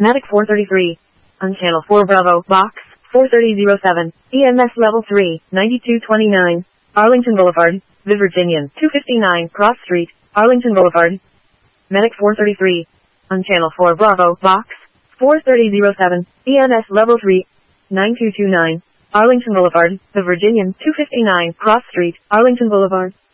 Medic 433. On channel 4 Bravo, box 43007, EMS level 3, 9229, Arlington Boulevard, The Virginian, 259 Cross Street, Arlington Boulevard. Medic 433. On channel 4 Bravo, box 43007, EMS level 3, 9229, Arlington Boulevard, The Virginian, 259 Cross Street, Arlington Boulevard.